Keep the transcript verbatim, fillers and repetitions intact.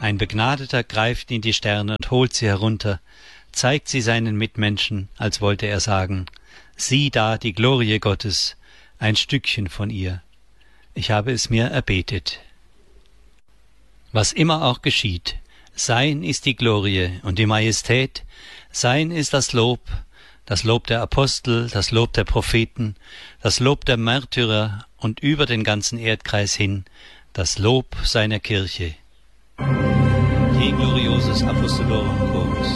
Ein Begnadeter greift in die Sterne und holt sie herunter, zeigt sie seinen Mitmenschen, als wollte er sagen, sieh da die Glorie Gottes, ein Stückchen von ihr. Ich habe es mir erbetet. Was immer auch geschieht, sein ist die Glorie und die Majestät, sein ist das Lob, das Lob der Apostel, das Lob der Propheten, das Lob der Märtyrer und über den ganzen Erdkreis hin, das Lob seiner Kirche. Je gloriosus Apostolorum Chorus.